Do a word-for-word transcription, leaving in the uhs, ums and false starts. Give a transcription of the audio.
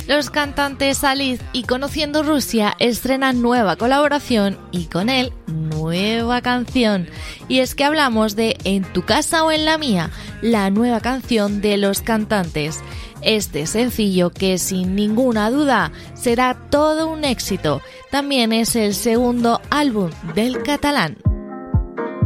Los cantantes Salid y Conociendo Rusia estrenan nueva colaboración y con él nueva canción. Y es que hablamos de En tu casa o en la mía, la nueva canción de los cantantes. Este sencillo, que sin ninguna duda será todo un éxito, también es el segundo álbum del catalán.